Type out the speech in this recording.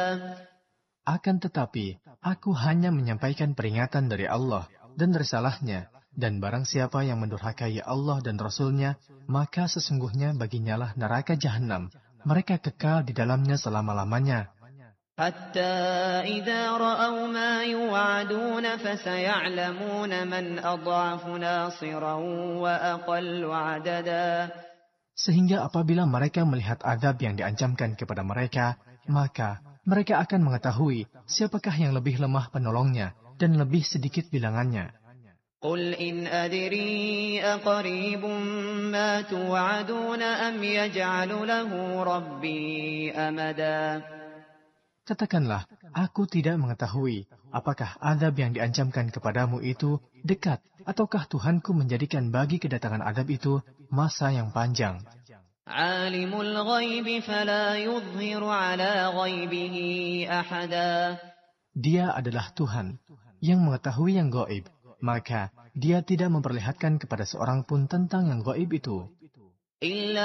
Akan tetapi, aku hanya menyampaikan peringatan dari Allah dan risalahnya, dan barang siapa yang mendurhakai Allah dan Rasul-Nya, maka sesungguhnya baginya lah neraka jahanam. Mereka kekal di dalamnya selama-lamanya. حتى إذا رأوا ما يوعدون فسيعلمون من أضعف ناصرا وأقل عددا. Sehingga apabila mereka melihat azab yang diancamkan kepada mereka, maka mereka akan mengetahui siapakah yang lebih lemah penolongnya dan lebih sedikit bilangannya. قل إن أدري أقريب ما توعدون أم يجعل له ربي أمدا. Katakanlah, aku tidak mengetahui apakah azab yang diancamkan kepadamu itu dekat, ataukah Tuhanku menjadikan bagi kedatangan azab itu masa yang panjang. عالم الغيب فلا يظهر على غيبه أحدا. Dia adalah Tuhan yang mengetahui yang gaib, maka dia tidak memperlihatkan kepada seorang pun tentang yang gaib itu.